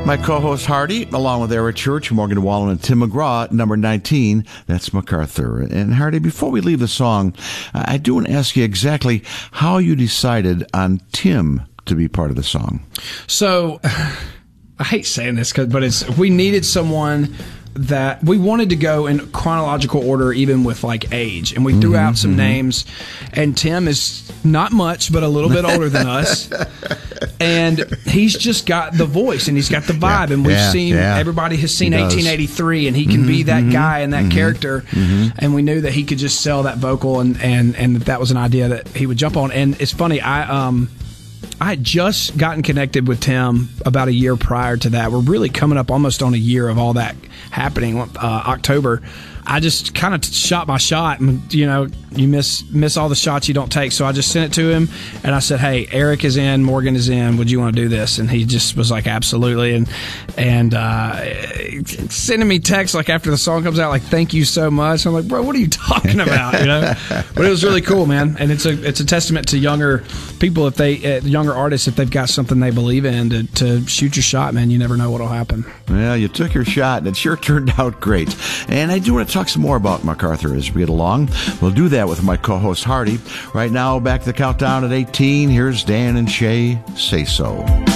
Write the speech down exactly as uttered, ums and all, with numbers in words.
My co-host Hardy, along with Eric Church, Morgan Wallen, and Tim McGraw, number nineteen, that's MacArthur. And Hardy, before we leave the song, I do want to ask you exactly how you decided on Tim to be part of the song. So, I hate saying this, but it's we needed someone that we wanted to go in chronological order, even with like age, and we threw mm-hmm, out some mm-hmm. names. And Tim is not much, but a little bit older than us, and he's just got the voice and he's got the vibe. Yeah, and we've yeah, seen yeah. everybody has seen eighteen eighty-three, and he can mm-hmm, be that mm-hmm, guy and that mm-hmm, character. Mm-hmm. And we knew that he could just sell that vocal, and and and that was an idea that he would jump on. And it's funny, I um. I had just gotten connected with Tim about a year prior to that. We're really coming up almost on a year of all that happening, uh, October. I just kind of shot my shot, and you know, you miss miss all the shots you don't take. So I just sent it to him, and I said, "Hey, Eric is in, Morgan is in. Would you want to do this?" And he just was like, "Absolutely." And and uh, sending me texts like after the song comes out, like, "Thank you so much." I'm like, "Bro, what are you talking about?" You know. But it was really cool, man. And it's a it's a testament to younger people, if they uh, younger artists, if they've got something they believe in, to, to shoot your shot, man. You never know what'll happen. Well, you took your shot, and it sure turned out great. And I do want to talk some more about MacArthur as we get along. We'll do that with my co-host Hardy. Right now, back to the countdown at eighteen. Here's Dan and Shay, Say So.